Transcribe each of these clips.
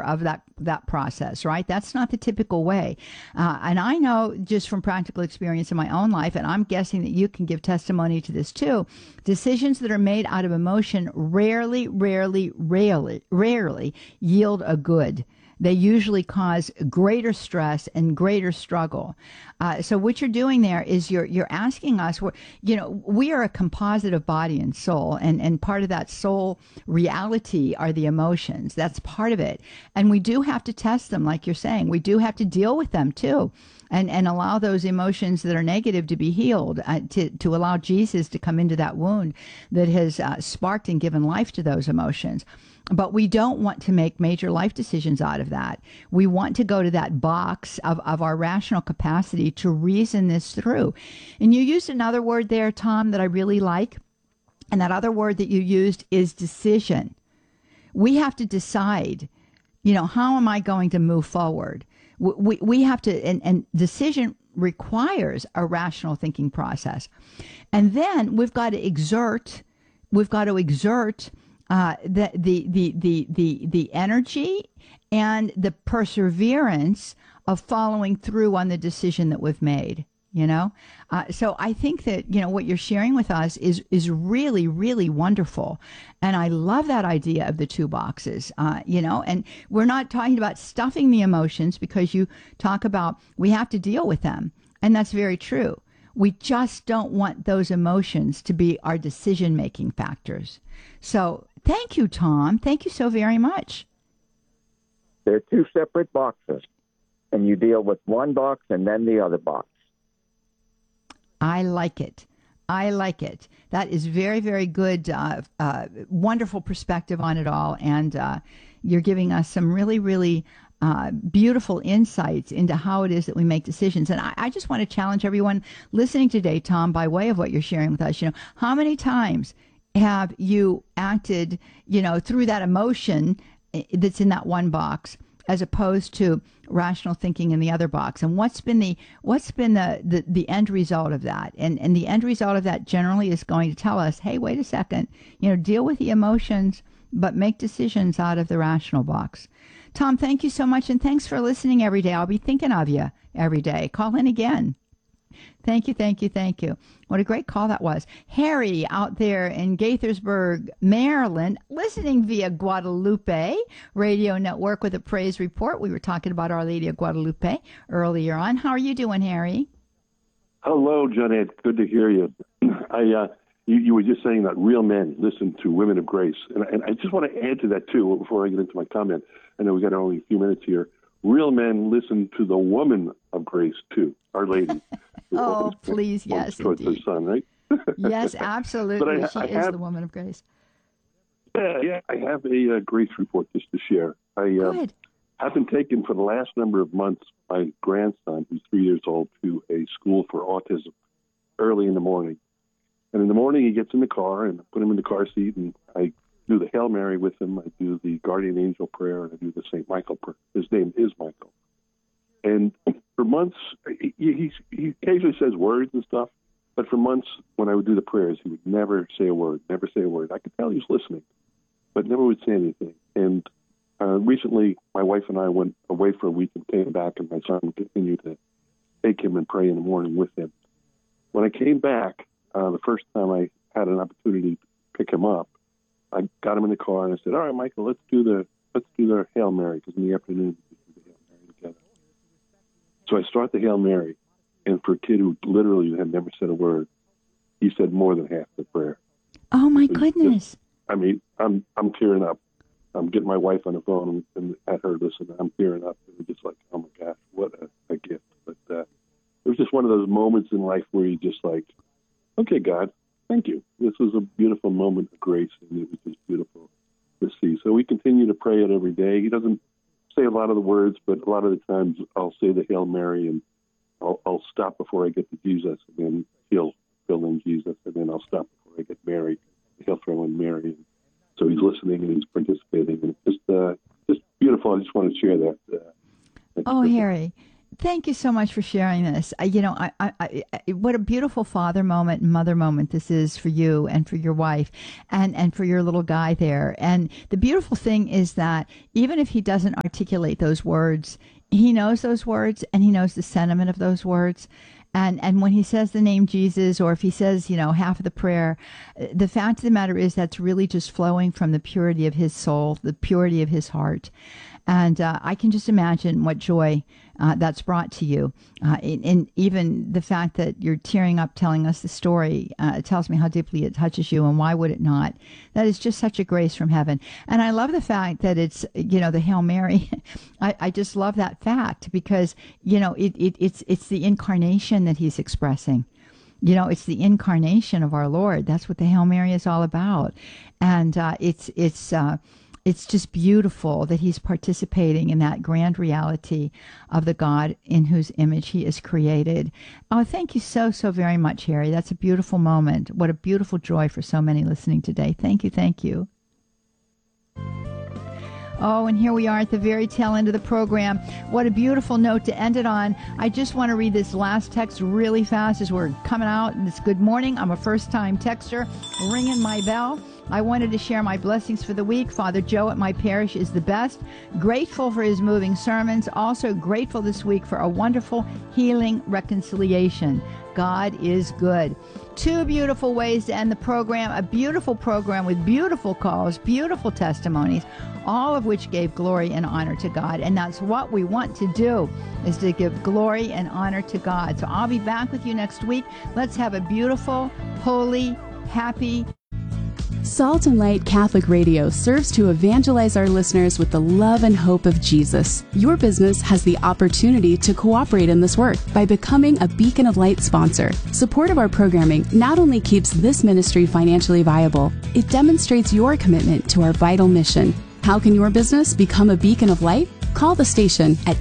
of that process, right? That's not the typical way. And I know just from practical experience in my own life, and I'm guessing that you can give testimony to this too, decisions that are made out of emotion rarely yield a good. They usually cause greater stress and greater struggle. So what you're doing there is you're asking us, we are a composite of body and soul, and part of that soul reality are the emotions. That's part of it. And we do have to test them, like you're saying. We do have to deal with them too. And allow those emotions that are negative to be healed, to allow Jesus to come into that wound that has sparked and given life to those emotions. But we don't want to make major life decisions out of that. We want to go to that box of our rational capacity to reason this through. And you used another word there, Tom, that I really like. And that other word that you used is decision. We have to decide, how am I going to move forward? We have to, and decision requires a rational thinking process. And then we've got to exert the energy and the perseverance of following through on the decision that we've made. So I think that what you're sharing with us is really, really wonderful, and I love that idea of the two boxes. And we're not talking about stuffing the emotions, because you talk about we have to deal with them, and that's very true. We just don't want those emotions to be our decision-making factors. So thank you, Tom. Thank you so very much. They're two separate boxes, and you deal with one box and then the other box. I like it. That is very, very good, wonderful perspective on it all. And you're giving us some really, really beautiful insights into how it is that we make decisions. And I just want to challenge everyone listening today, Tom, by way of what you're sharing with us. How many times have you acted, through that emotion that's in that one box, as opposed to rational thinking in the other box? And what's been the end result of that? And the end result of that generally is going to tell us, hey, wait a second, deal with the emotions, but make decisions out of the rational box. Tom, thank you so much, and thanks for listening every day. I'll be thinking of you every day. Call in again. Thank you. What a great call that was. Harry out there in Gaithersburg, Maryland, listening via Guadalupe Radio Network with a praise report. We were talking about Our Lady of Guadalupe earlier on. How are you doing, Harry? Hello, Jeanette. Good to hear you. You were just saying that real men listen to women of grace. And I just want to add to that, too, before I get into my comment. I know we got only a few minutes here. Real men listen to the woman of grace, too, Our Lady. Oh, please, yes, towards indeed. Her son, right? Yes, absolutely. She is the woman of grace. Yeah, I have a grace report just to share. Good. I've been taking for the last number of months my grandson, who's 3 years old, to a school for autism early in the morning. And in the morning, he gets in the car, and I put him in the car seat, and I do the Hail Mary with him. I do the Guardian Angel prayer, and I do the St. Michael prayer. His name is Michael. And for months, he occasionally says words and stuff, but for months, when I would do the prayers, he would never say a word. I could tell he was listening, but never would say anything. And recently, my wife and I went away for a week and came back, and my son continued to take him and pray in the morning with him. When I came back, the first time I had an opportunity to pick him up, I got him in the car and I said, "All right, Michael, let's do the Hail Mary, because in the afternoon we do the Hail Mary together." So I start the Hail Mary, and for a kid who literally had never said a word, he said more than half the prayer. Oh my goodness! I'm tearing up. I'm getting my wife on the phone and at her listen. I'm tearing up, and just like, oh my gosh, what a gift! But it was just one of those moments in life where you just like, okay, God, thank you. This was a beautiful moment of grace, and it was just beautiful to see. So we continue to pray it every day. He doesn't say a lot of the words, but a lot of the times I'll say the Hail Mary, and I'll stop before I get to Jesus, and then he'll fill in Jesus, and then I'll stop before I get Mary. He'll throw in Mary. And so he's listening and he's participating, and it's just beautiful. I just want to share that. Oh, Harry, Thank you so much for sharing this. What a beautiful father moment and mother moment this is for you and for your wife and for your little guy there. And the beautiful thing is that even if he doesn't articulate those words, he knows those words and he knows the sentiment of those words. And when he says the name Jesus, or if he says, half of the prayer, the fact of the matter is that's really just flowing from the purity of his soul, the purity of his heart. And I can just imagine what joy that's brought to you. And even the fact that you're tearing up telling us the story tells me how deeply it touches you, and why would it not? That is just such a grace from heaven. And I love the fact that it's, the Hail Mary. I just love that fact because, it's the incarnation that he's expressing. It's the incarnation of our Lord. That's what the Hail Mary is all about. And it's just beautiful that he's participating in that grand reality of the God in whose image he is created. Oh, thank you so, so very much, Harry. That's a beautiful moment. What a beautiful joy for so many listening today. Thank you, thank you. Oh, and here we are at the very tail end of the program. What a beautiful note to end it on. I just want to read this last text really fast as we're coming out. And it's good morning. I'm a first-time texter, ringing my bell. I wanted to share my blessings for the week. Father Joe at my parish is the best. Grateful for his moving sermons. Also grateful this week for a wonderful healing reconciliation. God is good. Two beautiful ways to end the program. A beautiful program with beautiful calls, beautiful testimonies, all of which gave glory and honor to God. And that's what we want to do, is to give glory and honor to God. So I'll be back with you next week. Let's have a beautiful, holy, happy Salt and Light Catholic Radio serves to evangelize our listeners with the love and hope of Jesus. Your business has the opportunity to cooperate in this work by becoming a Beacon of Light sponsor. Support of our programming not only keeps this ministry financially viable, it demonstrates your commitment to our vital mission. How can your business become a beacon of light? Call the station at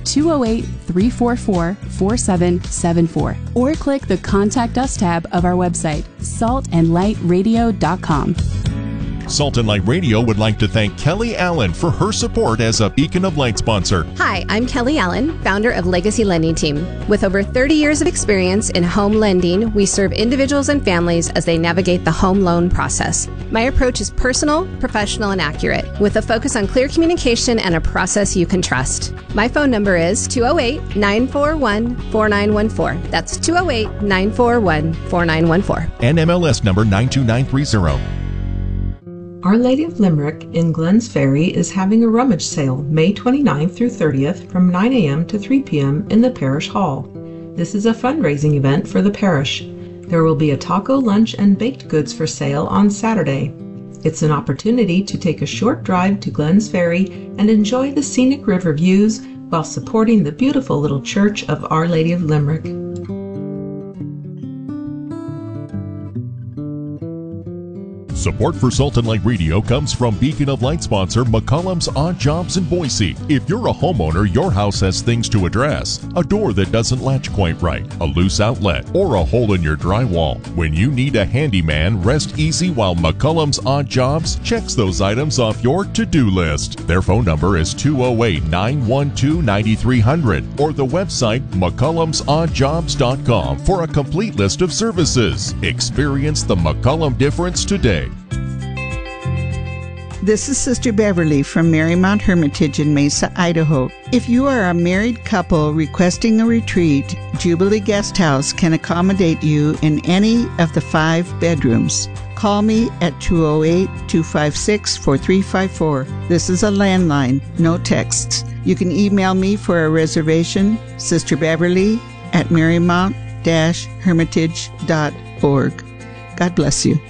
208-344-4774 or click the Contact Us tab of our website, saltandlightradio.com. Salt and Light Radio would like to thank Kelly Allen for her support as a Beacon of Light sponsor. Hi, I'm Kelly Allen, founder of Legacy Lending Team. With over 30 years of experience in home lending, we serve individuals and families as they navigate the home loan process. My approach is personal, professional, and accurate, with a focus on clear communication and a process you can trust. My phone number is 208-941-4914. That's 208-941-4914. And MLS number 92930. Our Lady of Limerick in Glens Ferry is having a rummage sale May 29th through 30th from 9 a.m. to 3 p.m. in the Parish Hall. This is a fundraising event for the parish. There will be a taco lunch and baked goods for sale on Saturday. It's an opportunity to take a short drive to Glens Ferry and enjoy the scenic river views while supporting the beautiful little church of Our Lady of Limerick. Support for Salt and Light Radio comes from Beacon of Light sponsor McCollum's Odd Jobs in Boise. If you're a homeowner, your house has things to address. A door that doesn't latch quite right, a loose outlet, or a hole in your drywall. When you need a handyman, rest easy while McCollum's Odd Jobs checks those items off your to-do list. Their phone number is 208-912-9300 or the website McCollum'sOddJobs.com for a complete list of services. Experience the McCollum difference today. This is Sister Beverly from Marymount Hermitage in Mesa, Idaho. If you are a married couple requesting a retreat, Jubilee Guest House can accommodate you in any of the 5 bedrooms. Call me at 208-256-4354. This is a landline, no texts. You can email me for a reservation, Sister Beverly at marymount-hermitage.org. God bless you.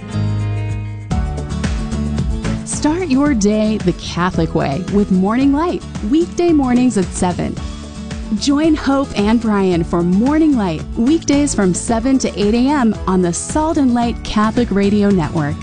Start your day the Catholic way with Morning Light, weekday mornings at 7. Join Hope and Brian for Morning Light, weekdays from 7 to 8 a.m. on the Salt and Light Catholic Radio Network.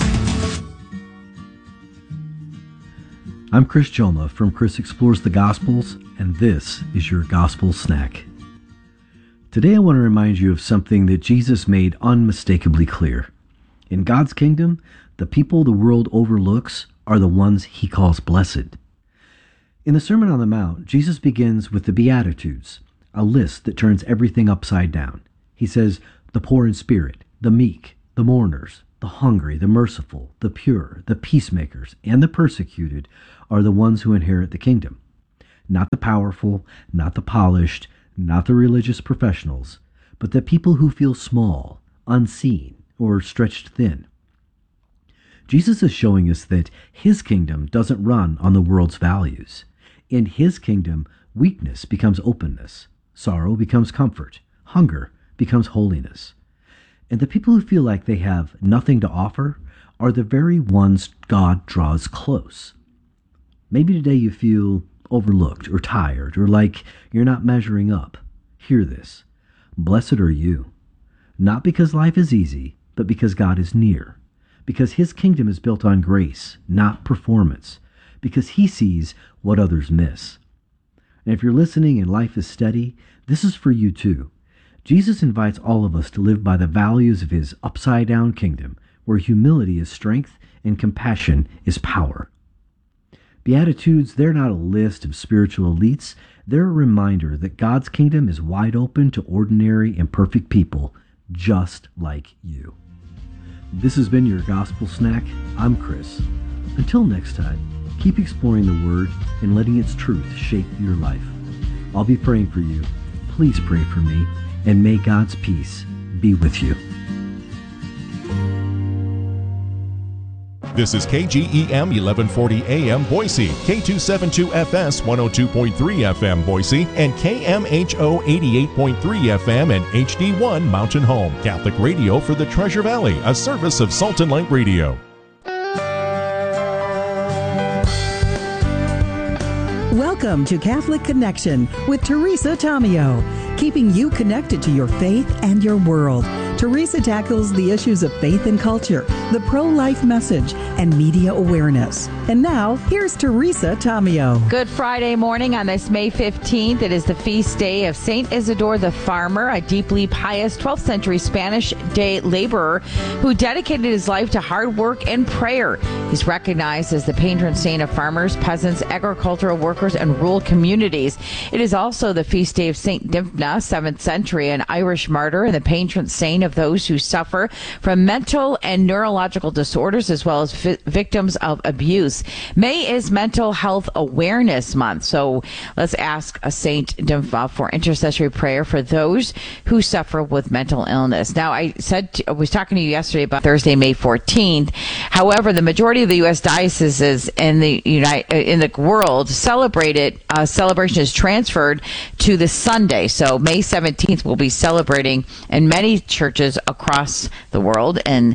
I'm Chris Joma from Chris Explores the Gospels, and this is your Gospel Snack. Today I want to remind you of something that Jesus made unmistakably clear. In God's kingdom, the people the world overlooks are the ones he calls blessed. In the Sermon on the Mount, Jesus begins with the Beatitudes, a list that turns everything upside down. He says, the poor in spirit, the meek, the mourners, the hungry, the merciful, the pure, the peacemakers, and the persecuted are the ones who inherit the kingdom. Not the powerful, not the polished, not the religious professionals, but the people who feel small, unseen, or stretched thin. Jesus is showing us that his kingdom doesn't run on the world's values. In his kingdom, weakness becomes openness, sorrow becomes comfort, hunger becomes holiness. And the people who feel like they have nothing to offer are the very ones God draws close. Maybe today you feel overlooked or tired or like you're not measuring up. Hear this. Blessed are you, not because life is easy, but because God is near, because his kingdom is built on grace, not performance, because he sees what others miss. And if you're listening and life is steady, this is for you too. Jesus invites all of us to live by the values of his upside-down kingdom, where humility is strength and compassion is power. Beatitudes, they're not a list of spiritual elites. They're a reminder that God's kingdom is wide open to ordinary, imperfect people, just like you. This has been your Gospel Snack. I'm Chris. Until next time, keep exploring the Word and letting its truth shape your life. I'll be praying for you. Please pray for me, and may God's peace be with you. This is KGEM 1140 AM Boise, K272FS 102.3 FM Boise, and KMHO 88.3 FM and HD1 Mountain Home. Catholic radio for the Treasure Valley, a service of Salt and Light Radio. Welcome to Catholic Connection with Teresa Tomeo, keeping you connected to your faith and your world. Teresa tackles the issues of faith and culture, the pro-life message, and media awareness. And now, here's Teresa Tomeo. Good Friday morning on this May 15th. It is the feast day of St. Isidore the Farmer, a deeply pious 12th century Spanish day laborer who dedicated his life to hard work and prayer. He's recognized as the patron saint of farmers, peasants, agricultural workers, and rural communities. It is also the feast day of St. Dymphna, 7th century, an Irish martyr and the patron saint of those who suffer from mental and neurological disorders as well as victims of abuse. May is Mental Health Awareness Month, so let's ask St. Dymphna for intercessory prayer for those who suffer with mental illness. Now, I was talking to you yesterday about Thursday, May 14th. However, the majority of the U.S. dioceses in the world celebration is transferred to the Sunday. So May 17th we'll be celebrating in many churches across the world and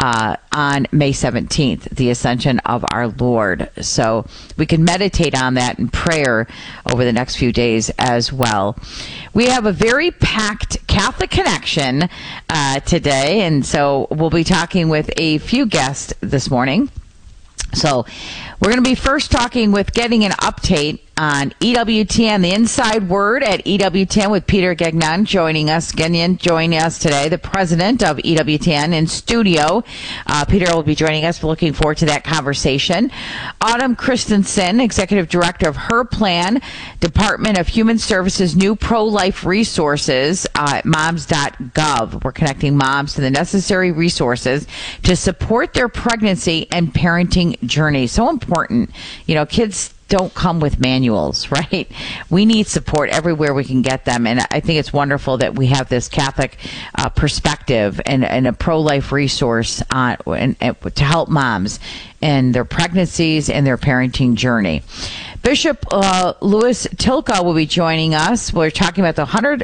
on May 17th, the Ascension of our Lord. So we can meditate on that in prayer over the next few days as well. We have a very packed Catholic Connection today, and so we'll be talking with a few guests this morning. So we're going to be first getting an update on EWTN, the Inside Word at EWTN with Peter Gagnon joining us today, the president of EWTN in studio. Peter will be joining us. We're looking forward to that conversation. Autumn Christensen, executive director of Her Plan, Department of Human Services, new pro-life resources at moms.gov. We're connecting moms to the necessary resources to support their pregnancy and parenting journey. So important. Kids don't come with manuals, right? We need support everywhere we can get them. And I think it's wonderful that we have this Catholic perspective and a pro-life resource and to help moms in their pregnancies and their parenting journey. Bishop Louis Tilka will be joining us. We're talking about the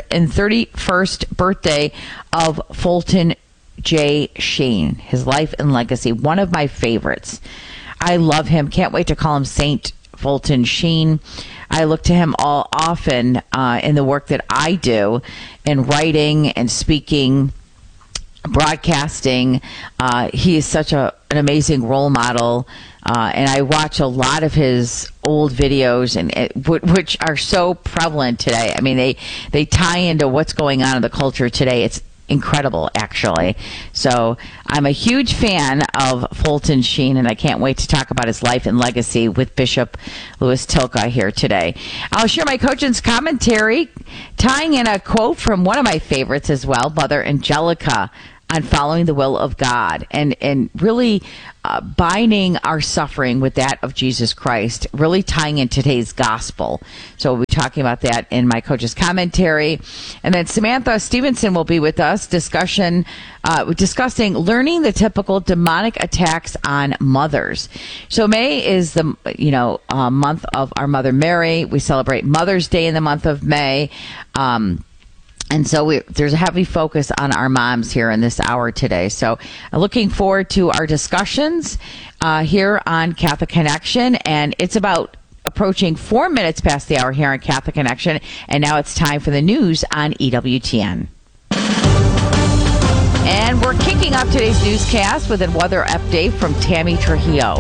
131st birthday of Fulton J. Sheen, his life and legacy, one of my favorites. I love him. Can't wait to call him Saint Fulton Sheen. I look to him often in the work that I do in writing and speaking, broadcasting. He is such an amazing role model, and I watch a lot of his old videos, which are so prevalent today. I mean, they tie into what's going on in the culture today. incredible, actually. So I'm a huge fan of Fulton Sheen, and I can't wait to talk about his life and legacy with Bishop Louis Tilka here today. I'll share my coach's commentary, tying in a quote from one of my favorites as well, Mother Angelica, on following the will of God and really binding our suffering with that of Jesus Christ, really tying in today's gospel. So we'll be talking about that in my coach's commentary. And then Samantha Stevenson will be with us discussing learning the typical demonic attacks on mothers. So May is the month of our Mother Mary. We celebrate Mother's Day in the month of May. And so there's a heavy focus on our moms here in this hour today. So looking forward to our discussions here on Catholic Connection. And it's about approaching 4 minutes past the hour here on Catholic Connection. And now it's time for the news on EWTN. And we're kicking off today's newscast with a weather update from Tammy Trujillo.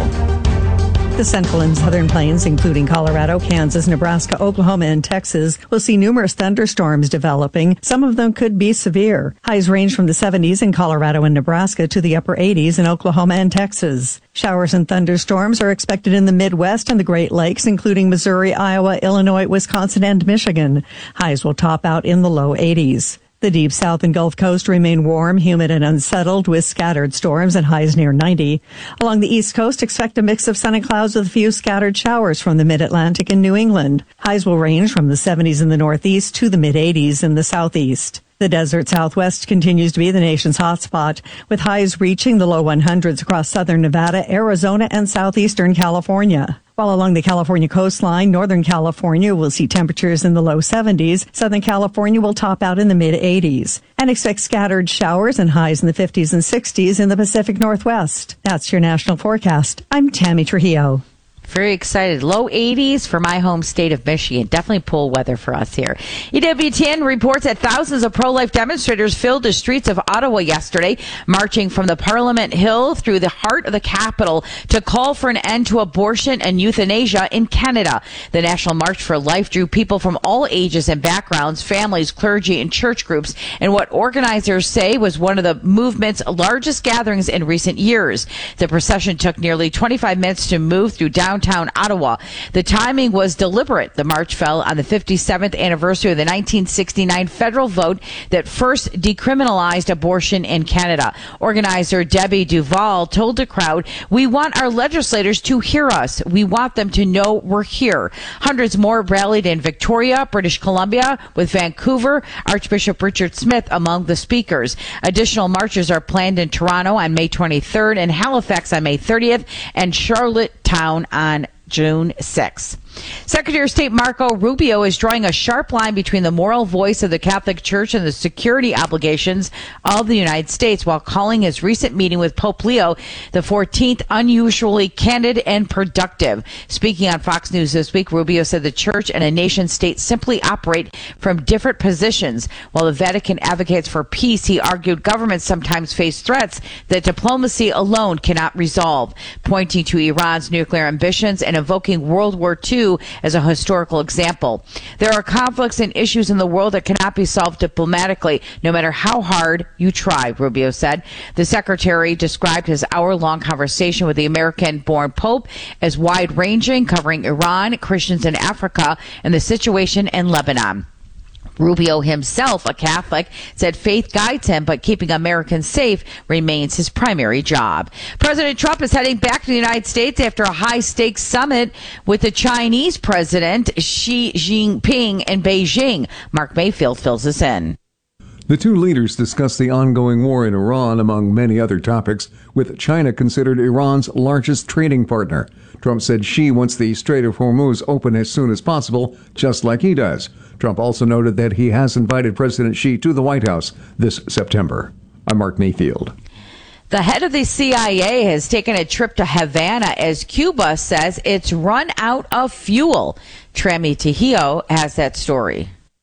The central and southern plains, including Colorado, Kansas, Nebraska, Oklahoma, and Texas, will see numerous thunderstorms developing. Some of them could be severe. Highs range from the 70s in Colorado and Nebraska to the upper 80s in Oklahoma and Texas. Showers and thunderstorms are expected in the Midwest and the Great Lakes, including Missouri, Iowa, Illinois, Wisconsin, and Michigan. Highs will top out in the low 80s. The deep south and Gulf Coast remain warm, humid, and unsettled with scattered storms and highs near 90. Along the East Coast, expect a mix of sun and clouds with a few scattered showers from the mid-Atlantic and New England. Highs will range from the 70s in the Northeast to the mid-80s in the Southeast. The desert Southwest continues to be the nation's hotspot, with highs reaching the low 100s across southern Nevada, Arizona, and southeastern California. While along the California coastline, Northern California will see temperatures in the low 70s. Southern California will top out in the mid-80s. And expect scattered showers and highs in the 50s and 60s in the Pacific Northwest. That's your national forecast. I'm Tammy Trujillo. Very excited. Low 80s for my home state of Michigan. Definitely pool weather for us here. EWTN reports that thousands of pro-life demonstrators filled the streets of Ottawa yesterday, marching from the Parliament Hill through the heart of the capital to call for an end to abortion and euthanasia in Canada. The National March for Life drew people from all ages and backgrounds, families, clergy, and church groups, and what organizers say was one of the movement's largest gatherings in recent years. The procession took nearly 25 minutes to move through downtown Ottawa. The timing was deliberate. The march fell on the 57th anniversary of the 1969 federal vote that first decriminalized abortion in Canada. Organizer Debbie Duval told the crowd, "We want our legislators to hear us. We want them to know we're here." Hundreds more rallied in Victoria, British Columbia, with Vancouver, Archbishop Richard Smith among the speakers. Additional marches are planned in Toronto on May 23rd, and Halifax on May 30th, and Charlottetown on June 6th. Secretary of State Marco Rubio is drawing a sharp line between the moral voice of the Catholic Church and the security obligations of the United States, while calling his recent meeting with Pope Leo XIV unusually candid and productive. Speaking on Fox News this week, Rubio said the Church and a nation state simply operate from different positions. While the Vatican advocates for peace, he argued governments sometimes face threats that diplomacy alone cannot resolve, pointing to Iran's nuclear ambitions and invoking World War II as a historical example. There are conflicts and issues in the world that cannot be solved diplomatically, no matter how hard you try, Rubio said. The secretary described his hour-long conversation with the American-born Pope as wide-ranging, covering Iran, Christians in Africa, and the situation in Lebanon. Rubio himself, a Catholic, said faith guides him, but keeping Americans safe remains his primary job. President Trump is heading back to the United States after a high-stakes summit with the Chinese President Xi Jinping in Beijing. Mark Mayfield fills us in. The two leaders discussed the ongoing war in Iran, among many other topics, with China considered Iran's largest trading partner. Trump said Xi wants the Strait of Hormuz open as soon as possible, just like he does. Trump also noted that he has invited President Xi to the White House this September. I'm Mark Mayfield. The head of the CIA has taken a trip to Havana as Cuba says it's run out of fuel. Tammy Trujillo has that story.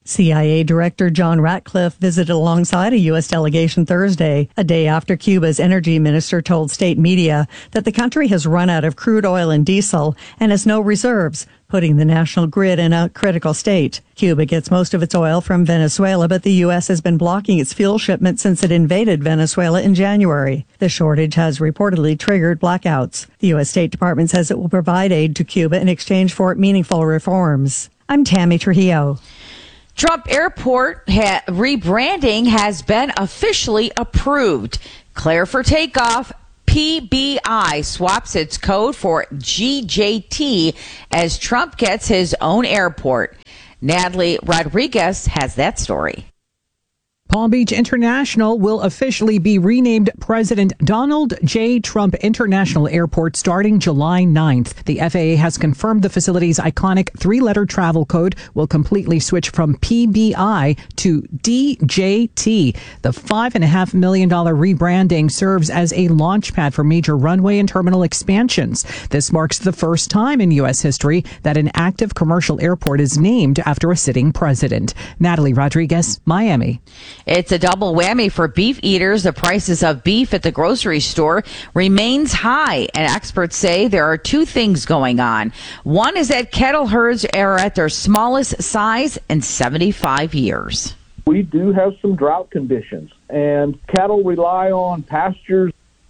CIA Director John Ratcliffe visited alongside a U.S. delegation Thursday, a day after Cuba's energy minister told state media that the country has run out of crude oil and diesel and has no reserves, putting the national grid in a critical state. Cuba gets most of its oil from Venezuela, but the U.S. has been blocking its fuel shipments since it invaded Venezuela in January. The shortage has reportedly triggered blackouts. The U.S. State Department says it will provide aid to Cuba in exchange for meaningful reforms. I'm Tammy Trujillo. Trump Airport rebranding has been officially approved. Clear for takeoff. PBI swaps its code for GJT as Trump gets his own airport. Natalie Rodriguez has that story. Palm Beach International will officially be renamed President Donald J. Trump International Airport starting July 9th. The FAA has confirmed the facility's iconic three-letter travel code will completely switch from PBI to DJT. The $5.5 million rebranding serves as a launchpad for major runway and terminal expansions. This marks the first time in U.S. history that an active commercial airport is named after a sitting president. Natalie Rodriguez, Miami. It's a double whammy for beef eaters. The prices of beef at the grocery store remains high, and experts say there are two things going on. One is that cattle herds are at their smallest size in 75 years. We do have some drought conditions, and cattle rely on pastures.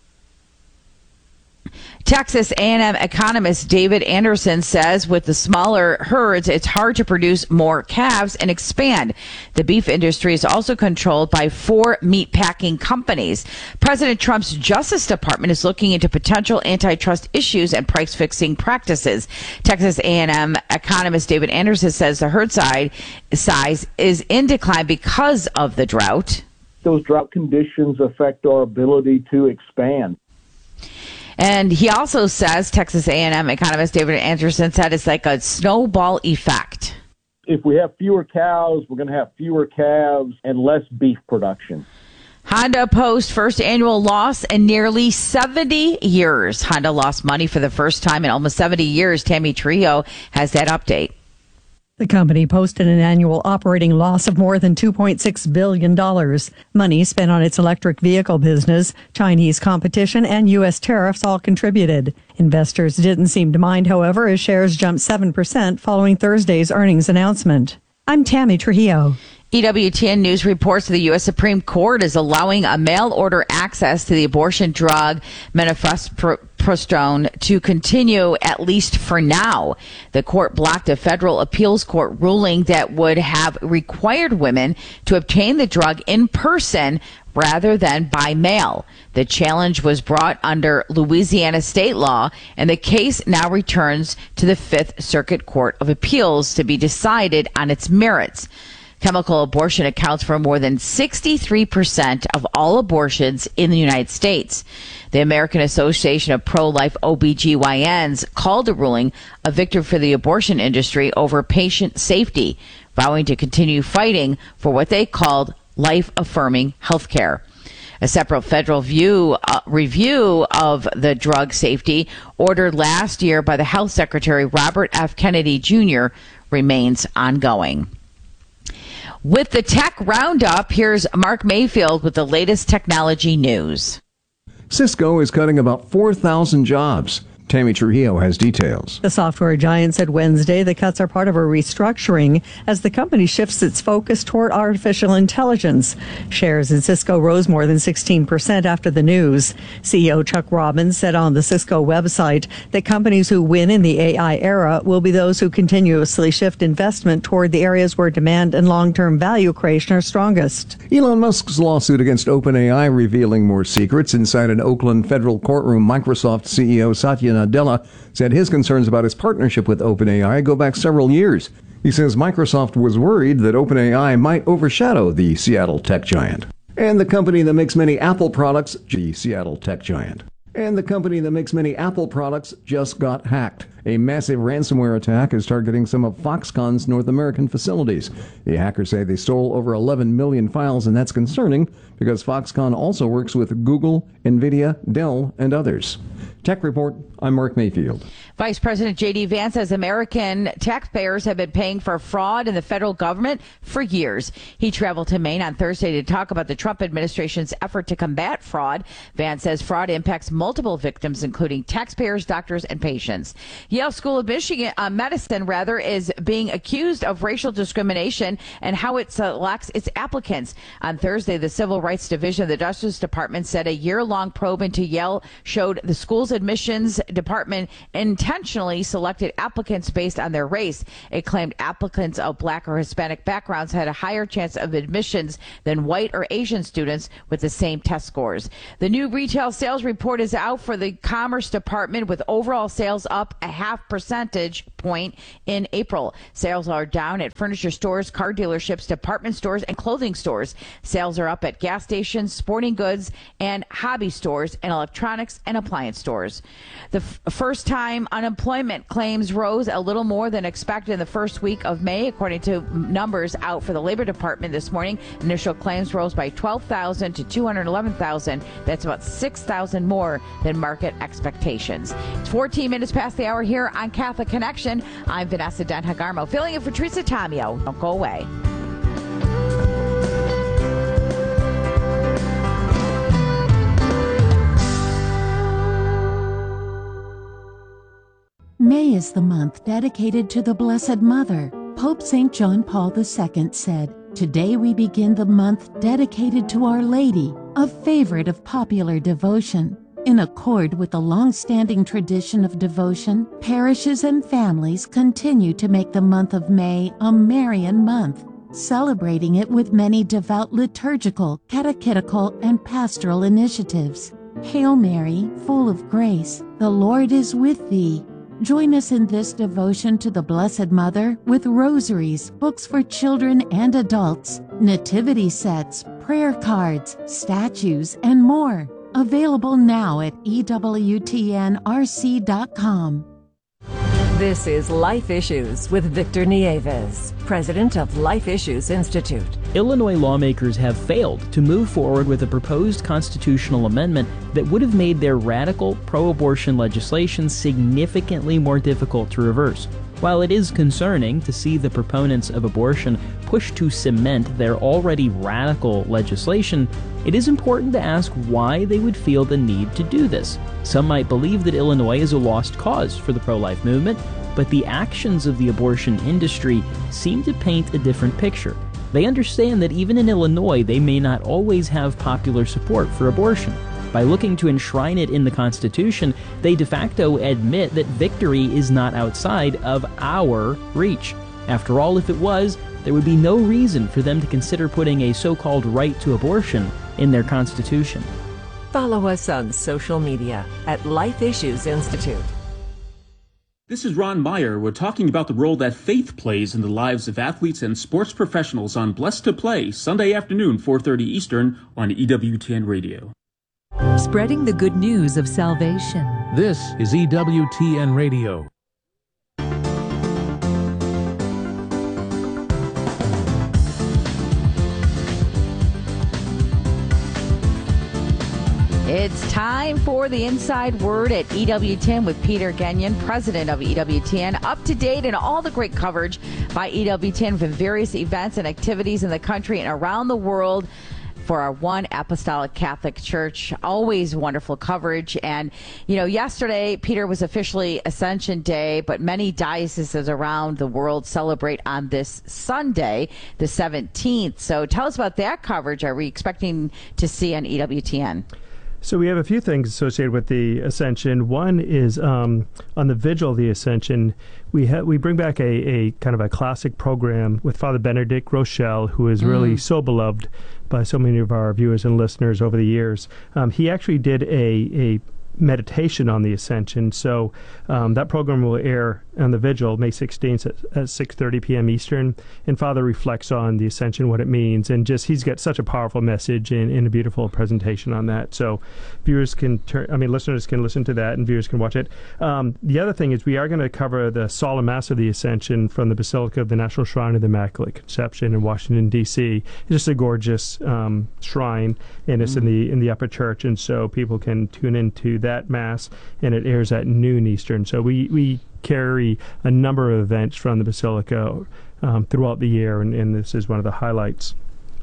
Texas A&M economist David Anderson says with the smaller herds, it's hard to produce more calves and expand. The beef industry is also controlled by 4 meat packing companies. President Trump's Justice Department is looking into potential antitrust issues and price-fixing practices. Texas A&M economist David Anderson says the herd size is in decline because of the drought. Those drought conditions affect our ability to expand. And he also says, Texas A&M economist David Anderson said it's like a snowball effect. If we have fewer cows, we're going to have fewer calves and less beef production. Honda posts first annual loss in nearly 70 years. Honda lost money for the first time in almost 70 years. Tammy Trio has that update. The company posted an annual operating loss of more than $2.6 billion. Money spent on its electric vehicle business, Chinese competition, and U.S. tariffs all contributed. Investors didn't seem to mind, however, as shares jumped 7% following Thursday's earnings announcement. I'm Tammy Trujillo. EWTN News reports the U.S. Supreme Court is allowing a mail-order access to the abortion drug mifepristone to continue, at least for now. The court blocked a federal appeals court ruling that would have required women to obtain the drug in person rather than by mail. The challenge was brought under Louisiana state law, and the case now returns to the Fifth Circuit Court of Appeals to be decided on its merits. Chemical abortion accounts for more than 63% of all abortions in the United States. The American Association of Pro-Life OBGYNs called the ruling a victory for the abortion industry over patient safety, vowing to continue fighting for what they called life-affirming health care. A separate federal review of the drug safety ordered last year by the Health Secretary Robert F. Kennedy Jr. remains ongoing. With the tech roundup, here's Mark Mayfield with the latest technology news. Cisco is cutting about 4,000 jobs. Tammy Trujillo has details. The software giant said Wednesday the cuts are part of a restructuring as the company shifts its focus toward artificial intelligence. Shares in Cisco rose more than 16% after the news. CEO Chuck Robbins said on the Cisco website that companies who win in the AI era will be those who continuously shift investment toward the areas where demand and long-term value creation are strongest. Elon Musk's lawsuit against OpenAI revealing more secrets. Inside an Oakland federal courtroom, Microsoft CEO Satya Nadella said his concerns about his partnership with OpenAI go back several years. He says Microsoft was worried that OpenAI might overshadow the Seattle tech giant. And the company that makes many Apple products, just got hacked. A massive ransomware attack is targeting some of Foxconn's North American facilities. The hackers say they stole over 11 million files, and that's concerning because Foxconn also works with Google, NVIDIA, Dell, and others. Tech Report, I'm Mark Mayfield. Vice President J.D. Vance says American taxpayers have been paying for fraud in the federal government for years. He traveled to Maine on Thursday to talk about the Trump administration's effort to combat fraud. Vance says fraud impacts multiple victims, including taxpayers, doctors, and patients. Yale School of Medicine is being accused of racial discrimination and how it selects its applicants. On Thursday, the Civil Rights Division of the Justice Department said a year-long probe into Yale showed the school's admissions department intentionally selected applicants based on their race. It claimed applicants of Black or Hispanic backgrounds had a higher chance of admissions than white or Asian students with the same test scores. The new retail sales report is out for the Commerce Department, with overall sales up a 0.5 percentage point in April. Sales are down at furniture stores, car dealerships, department stores, and clothing stores. Sales are up at gas stations, sporting goods, and hobby stores, and electronics and appliance stores. The first-time unemployment claims rose a little more than expected in the first week of May, according to numbers out for the Labor Department this morning. Initial claims rose by 12,000 to 211,000. That's about 6,000 more than market expectations. It's 14 minutes past the hour here on Catholic Connection. I'm Vanessa Denhagarmo, filling in for Teresa Tomeo. Don't go away. May is the month dedicated to the Blessed Mother. Pope St. John Paul II said, "Today we begin the month dedicated to Our Lady, a favorite of popular devotion." In accord with the long-standing tradition of devotion, parishes and families continue to make the month of May a Marian month, celebrating it with many devout liturgical, catechetical, and pastoral initiatives. Hail Mary, full of grace, the Lord is with thee. Join us in this devotion to the Blessed Mother with rosaries, books for children and adults, nativity sets, prayer cards, statues, and more. Available now at EWTNRC.com. This is Life Issues with Victor Nieves, president of Life Issues Institute. Illinois lawmakers have failed to move forward with a proposed constitutional amendment that would have made their radical pro-abortion legislation significantly more difficult to reverse. While it is concerning to see the proponents of abortion push to cement their already radical legislation, it is important to ask why they would feel the need to do this. Some might believe that Illinois is a lost cause for the pro-life movement, but the actions of the abortion industry seem to paint a different picture. They understand that even in Illinois, they may not always have popular support for abortion. By looking to enshrine it in the Constitution, they de facto admit that victory is not outside of our reach. After all, if it was, there would be no reason for them to consider putting a so-called right to abortion in their Constitution. Follow us on social media at Life Issues Institute. This is Ron Meyer. We're talking about the role that faith plays in the lives of athletes and sports professionals on Blessed to Play, Sunday afternoon, 4:30 Eastern on EWTN Radio. Spreading the good news of salvation. This is EWTN Radio. It's time for the Inside Word at EWTN with Peter Gagnon, president of EWTN. Up to date and all the great coverage by EWTN from various events and activities in the country and around the world for our One Apostolic Catholic Church. Always wonderful coverage. And, you know, yesterday, Peter, was officially Ascension Day, but many dioceses around the world celebrate on this Sunday, the 17th. So tell us about that coverage. Are we expecting to see on EWTN? So we have a few things associated with the Ascension. One is on the Vigil of the Ascension, we bring back a kind of a classic program with Father Benedict Rochelle, who is really so beloved by so many of our viewers and listeners over the years. He actually did a meditation on the Ascension. So that program will air on the Vigil, May 16th at 6:30 p.m. Eastern. And Father reflects on the Ascension, what it means, and just he's got such a powerful message and a beautiful presentation on that. So listeners can listen to that and viewers can watch it. The other thing is we are going to cover the Solemn Mass of the Ascension from the Basilica of the National Shrine of the Immaculate Conception in Washington, D.C. It's just a gorgeous shrine, and it's in the upper church, and so people can tune into that Mass, and it airs at noon Eastern. So we carry a number of events from the Basilica throughout the year, and this is one of the highlights.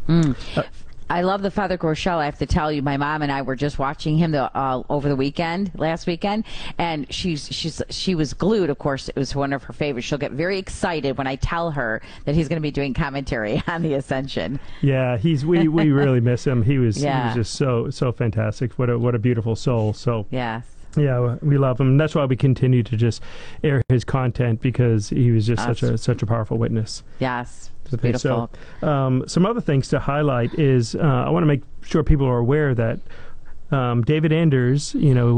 I love the Father Groeschel. I have to tell you, my mom and I were just watching him over the last weekend, and she was glued. Of course, it was one of her favorites. She'll get very excited when I tell her that he's going to be doing commentary on the Ascension. Yeah, we really miss him. He was just so fantastic. What a beautiful soul. So yes. Yeah, we love him. That's why we continue to just air his content, because he was just such a powerful witness. Yes. Beautiful. So, some other things to highlight is I want to make sure people are aware that David Anders,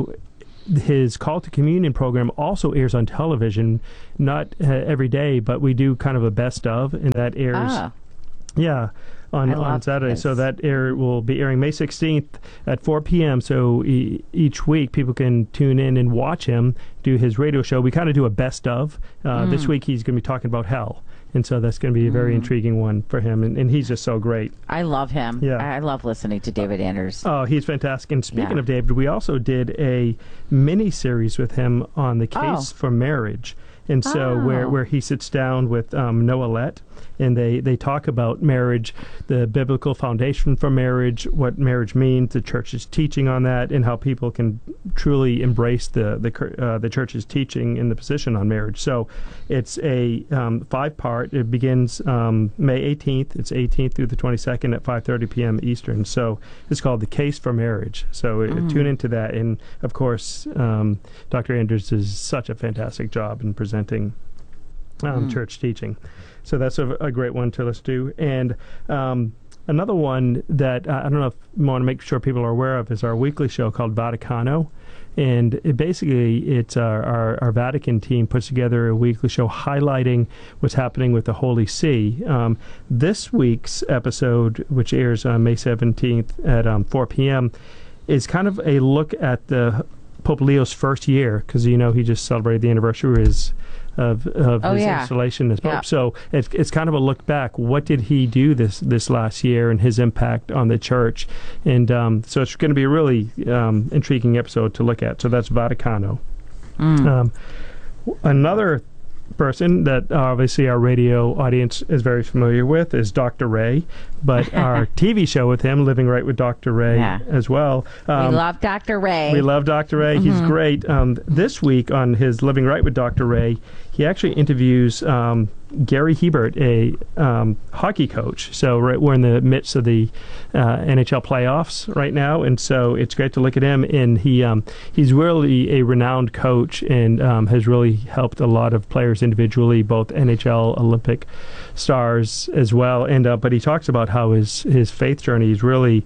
his Call to Communion program also airs on television, not every day, but we do kind of a best of, and that airs. Yeah. On Saturday. This. So that will be airing May 16th at 4 p.m. So each week people can tune in and watch him do his radio show. We kind of do a best of. This week he's going to be talking about hell. And so that's going to be a very intriguing one for him. And he's just so great. I love him. Yeah. I love listening to David Anders. Oh, he's fantastic. And speaking of David, we also did a mini-series with him on the case for marriage. And so where he sits down with Noah Lett, and they talk about marriage, the biblical foundation for marriage, what marriage means, the church's teaching on that, and how people can truly embrace the church's teaching in the position on marriage. So it's a 5-part. It begins May 18th. It's 18th through the 22nd at 5:30 p.m. Eastern. So it's called The Case for Marriage. So tune into that. And, of course, Dr. Anders does such a fantastic job in presenting church teaching. So that's a great one to listen to. And another one that I don't know if you want to make sure people are aware of is our weekly show called Vaticano. And it's our Vatican team puts together a weekly show highlighting what's happening with the Holy See. This week's episode, which airs on May 17th at 4 p.m., is kind of a look at the Pope Leo's first year, because he just celebrated the anniversary of his installation as Pope. Yeah. So it's kind of a look back. What did he do this last year and his impact on the church? And so it's going to be a really intriguing episode to look at. So that's Vaticano. Another person that obviously our radio audience is very familiar with is Dr. Ray, but our TV show with him, Living Right with Dr. Ray, as well. We love Dr. Ray. We love Dr. Ray. He's great. This week on his Living Right with Dr. Ray, he actually interviews Gary Hebert, a hockey coach. So we're in the midst of the NHL playoffs right now, and so it's great to look at him. And he's really a renowned coach and has really helped a lot of players individually, both NHL, Olympic stars as well. And but he talks about how his faith journey is really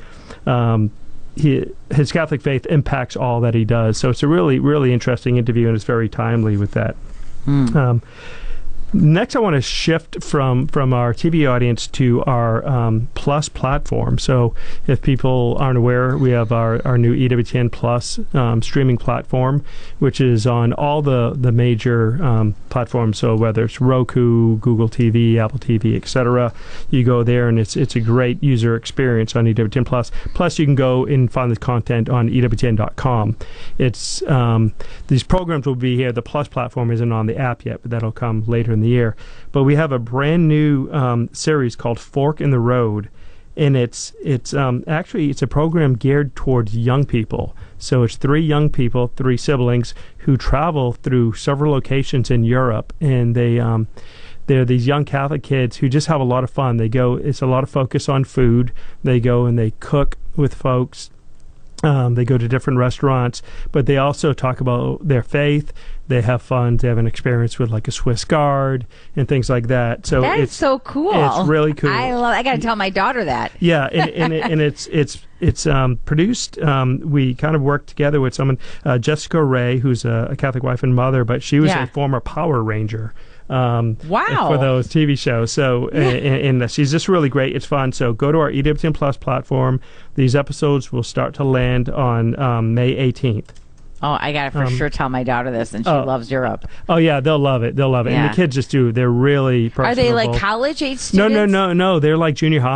his Catholic faith impacts all that he does. So it's a really, really interesting interview, and it's very timely with that. Next, I want to shift from our TV audience to our Plus platform. So if people aren't aware, we have our new EWTN Plus streaming platform, which is on all the major platforms. So whether it's Roku, Google TV, Apple TV, etc., you go there, and it's a great user experience on EWTN Plus. Plus, you can go and find the content on EWTN.com. It's these programs will be here. The Plus platform isn't on the app yet, but that'll come later in the year. But we have a brand new series called Fork in the Road, and it's actually a program geared towards young people. So it's 3 young people, 3 siblings who travel through several locations in Europe, and they're these young Catholic kids who just have a lot of fun. It's a lot of focus on food. They go and they cook with folks. They go to different restaurants, but they also talk about their faith. They have fun. They have an experience with like a Swiss Guard and things like that. So it's so cool. It's really cool. I got to tell my daughter that. Yeah, and it's produced. We kind of worked together with someone, Jessica Ray, who's a Catholic wife and mother, but she was a former Power Ranger. For those TV shows. So and she's just really great. It's fun. So go to our EWTN Plus platform. These episodes will start to land on May 18th. Oh, I got to for sure tell my daughter this, and she loves Europe. Oh, yeah, they'll love it. They'll love it. Yeah. And the kids just do. They're really personable. Are they like college-age students? No. They're like junior high.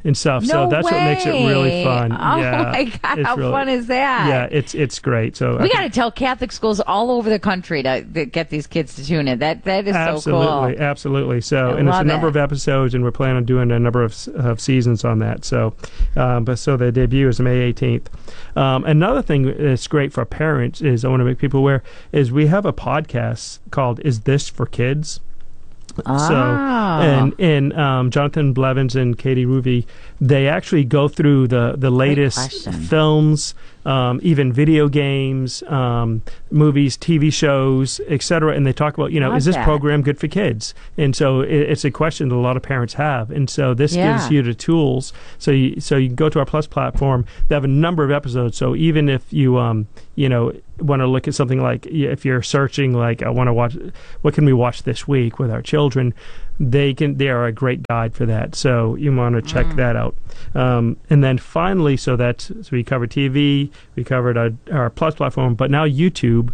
and stuff. No so that's way. what makes it really fun. Oh yeah, my God, how really, fun is that? Yeah, it's great. So we got to tell Catholic schools all over the country to get these kids to tune in. That is so cool. Absolutely. So, I and it's a love number it. of episodes, and we're planning on doing a number of seasons on that. So, so the debut is May 18th. Another thing that's great for parents is I want to make people aware is we have a podcast called "Is This for Kids?" So, and Jonathan Blevins and Katie Ruvi, they actually go through the latest films, even video games, movies, TV shows, etc. And they talk about, is this program good for kids? And so it's a question that a lot of parents have. And so this gives you the tools. So you can go to our Plus platform. They have a number of episodes. So even if you, want to look at something like, if you're searching, like, I want to watch, what can we watch this week with our children? They are a great guide for that. So you want to check that out. And then finally, so we covered TV, we covered our Plus platform, but now YouTube.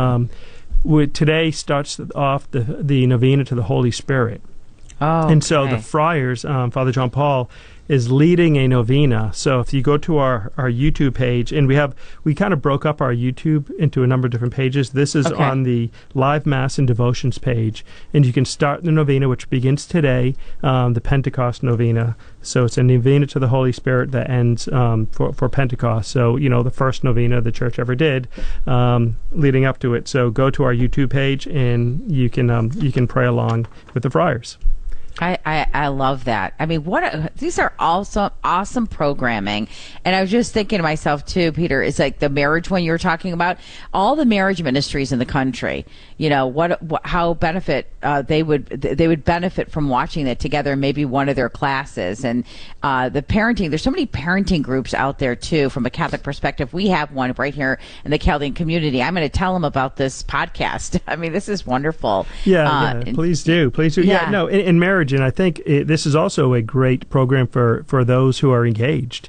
Today starts off the novena to the Holy Spirit. Oh, and so the friars, Father John Paul, is leading a novena. So if you go to our YouTube page, and we kind of broke up our YouTube into a number of different pages. This is on the Live Mass and Devotions page, and you can start the novena, which begins today, the Pentecost novena. So it's a novena to the Holy Spirit that ends for Pentecost. So, the first novena the church ever did, leading up to it. So go to our YouTube page, and you can pray along with the friars. I love that. I mean, these are awesome programming. And I was just thinking to myself too, Peter, it's like the marriage one you were talking about, all the marriage ministries in the country, how they would benefit from watching that together, maybe one of their classes. And the parenting, there's so many parenting groups out there too, from a Catholic perspective. We have one right here in the Chaldean community. I'm going to tell them about this podcast. I mean, this is wonderful. Yeah, please do. Yeah, no, in marriage. And I think this is also a great program for those who are engaged.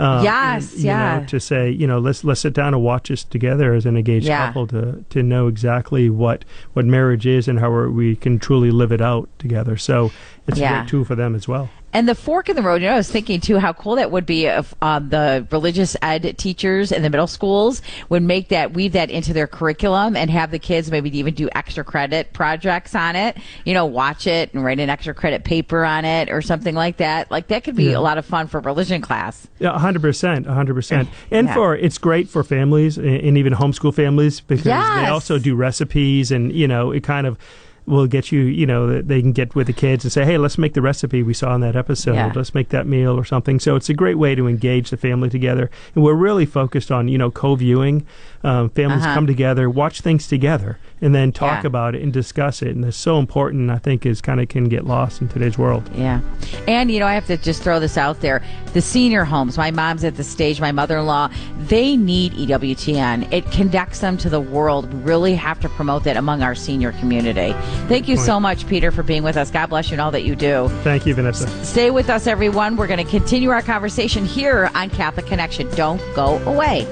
To say, let's sit down and watch this together as an engaged couple to know exactly what marriage is and how we can truly live it out together. So it's a great tool for them as well. And the fork in the road, I was thinking too how cool that would be if the religious ed teachers in the middle schools would weave that into their curriculum and have the kids maybe even do extra credit projects on it, watch it and write an extra credit paper on it or something like that. Like that could be a lot of fun for religion class. Yeah, 100%. And it's great for families and even homeschool families because they also do recipes and, it kind of will get they can get with the kids and say, hey, let's make the recipe we saw in that episode. Yeah. Let's make that meal or something. So it's a great way to engage the family together. And we're really focused on, co-viewing. Families come together, watch things together, and then talk about it and discuss it. And it's so important, I think, can get lost in today's world. Yeah. And, I have to just throw this out there. The senior homes, my mom's at the stage, my mother-in-law, they need EWTN. It connects them to the world. We really have to promote that among our senior community. Thank you so much, Peter, for being with us. God bless you and all that you do. Thank you, Vanessa. Stay with us, everyone. We're going to continue our conversation here on Catholic Connection. Don't go away.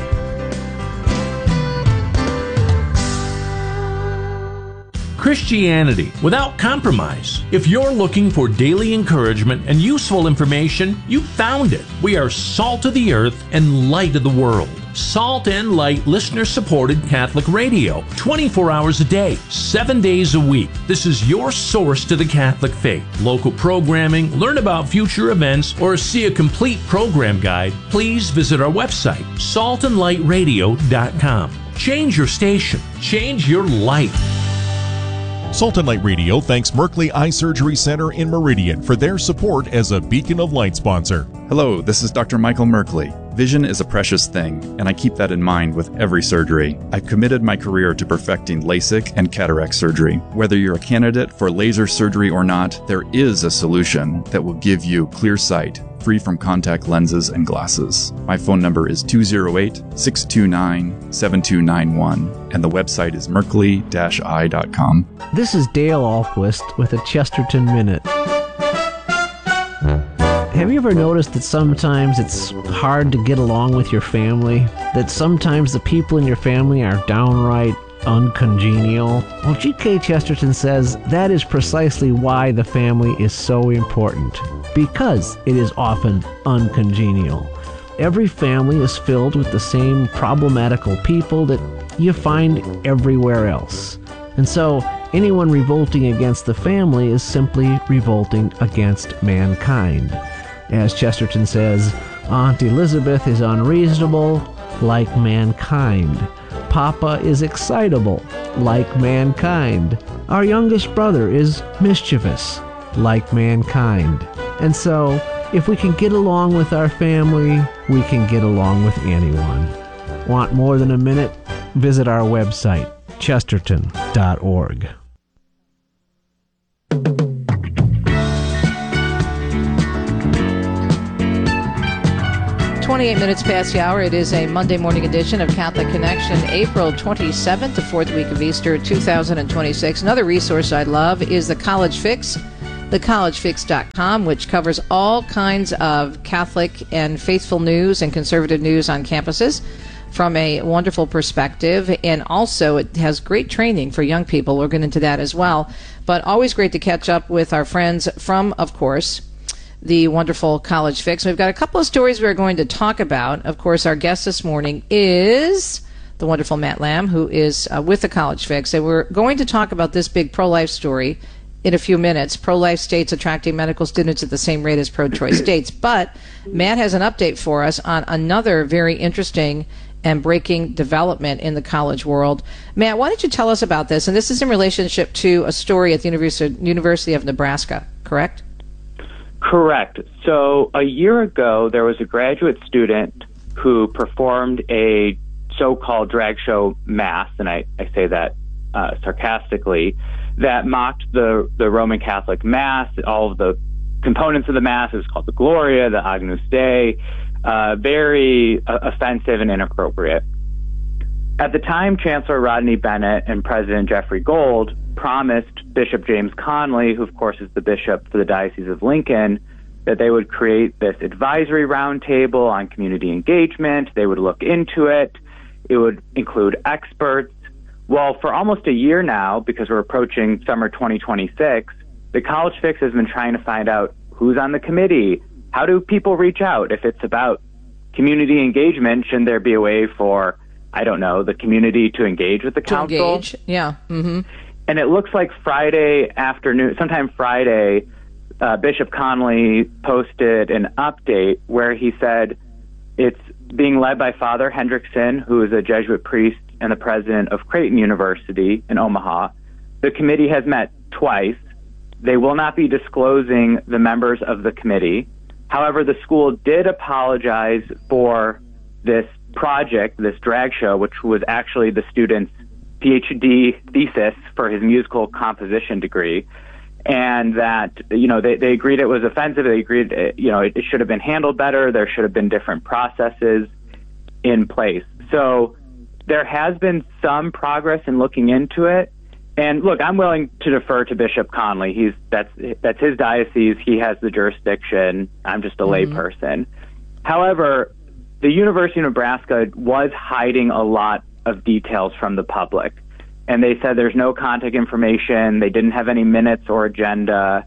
Christianity without compromise. If you're looking for daily encouragement and useful information, you found it. We are salt of the earth and light of the world. Salt and Light listener-supported Catholic radio, 24 hours a day, 7 days a week. This is your source to the Catholic faith. Local programming, learn about future events, or see a complete program guide, please visit our website, saltandlightradio.com. Change your station. Change your life. Salt and Light Radio thanks Merkley Eye Surgery Center in Meridian for their support as a Beacon of Light sponsor. Hello, this is Dr. Michael Merkley. Vision is a precious thing, and I keep that in mind with every surgery. I've committed my career to perfecting LASIK and cataract surgery. Whether you're a candidate for laser surgery or not, there is a solution that will give you clear sight, free from contact lenses and glasses. My phone number is 208-629-7291, and the website is merkley-eye.com. This is Dale Alquist with a Chesterton Minute. Have you ever noticed that sometimes it's hard to get along with your family? That sometimes the people in your family are downright uncongenial? Well, G.K. Chesterton says that is precisely why the family is so important, because it is often uncongenial. Every family is filled with the same problematical people that you find everywhere else. And so, anyone revolting against the family is simply revolting against mankind. As Chesterton says, Aunt Elizabeth is unreasonable, like mankind. Papa is excitable, like mankind. Our youngest brother is mischievous, like mankind. And so, if we can get along with our family, we can get along with anyone. Want more than a minute? Visit our website, chesterton.org. 28 minutes past the hour. It is a Monday morning edition of Catholic Connection, April 27th, the fourth week of Easter, 2026. Another resource I love is the College Fix, thecollegefix.com, which covers all kinds of Catholic and faithful news and conservative news on campuses from a wonderful perspective. And also it has great training for young people. We'll get into that as well. But always great to catch up with our friends from, of course, the wonderful College Fix. We've got a couple of stories we're going to talk about. Of course, our guest this morning is the wonderful Matt Lamb, who is with the College Fix. And we're going to talk about this big pro-life story in a few minutes. Pro-life states attracting medical students at the same rate as pro-choice states. But Matt has an update for us on another very interesting and breaking development in the college world. Matt, why don't you tell us about this? And this is in relationship to a story at the University of Nebraska, correct? Correct. So a year ago, there was a graduate student who performed a so-called drag show mass, and I say that sarcastically, that mocked the Roman Catholic Mass, all of the components of the Mass. It was called the Gloria, the Agnus Dei, very offensive and inappropriate. At the time, Chancellor Rodney Bennett and President Jeffrey Gold promised Bishop James Conley, who of course is the bishop for the Diocese of Lincoln, that they would create this advisory roundtable on community engagement. They would look into it. It would include experts. Well, for almost a year now, because we're approaching summer 2026, the College Fix has been trying to find out who's on the committee. How do people reach out? If it's about community engagement, shouldn't there be a way for, I don't know, the community to engage with the council? To engage, yeah. Mm-hmm. And it looks like Friday afternoon, sometime Friday, Bishop Conley posted an update where he said it's being led by Father Hendrickson, who is a Jesuit priest and the president of Creighton University in Omaha. The committee has met twice. They will not be disclosing the members of the committee. However, the school did apologize for this project, this drag show, which was actually the student's PhD thesis for his musical composition degree, and that, they agreed it was offensive. They agreed, it should have been handled better. There should have been different processes in place. So there has been some progress in looking into it. And look, I'm willing to defer to Bishop Conley. That's his diocese. He has the jurisdiction. I'm just a lay person. However, the University of Nebraska was hiding a lot of details from the public. And they said there's no contact information. They didn't have any minutes or agenda.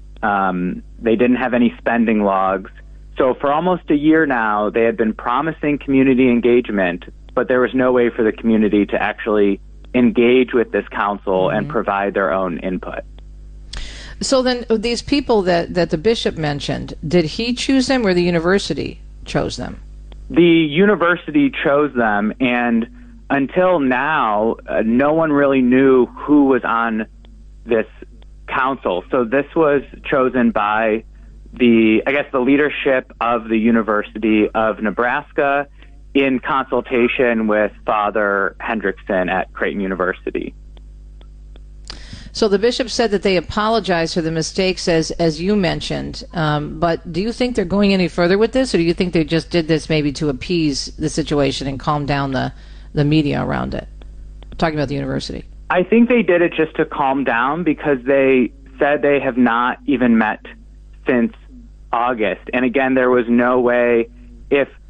They didn't have any spending logs. So for almost a year now, they had been promising community engagement, but there was no way for the community to actually engage with this council and provide their own input. So then these people that the bishop mentioned, did he choose them or the university chose them? The university chose them, and until now, no one really knew who was on this council. So this was chosen by the leadership of the University of Nebraska in consultation with Father Hendrickson at Creighton University. So the bishop said that they apologized for the mistakes, as you mentioned. But do you think they're going any further with this, or do you think they just did this maybe to appease the situation and calm down the media around it? I'm talking about the university. I think they did it just to calm down, because they said they have not even met since August. And again, there was no way, if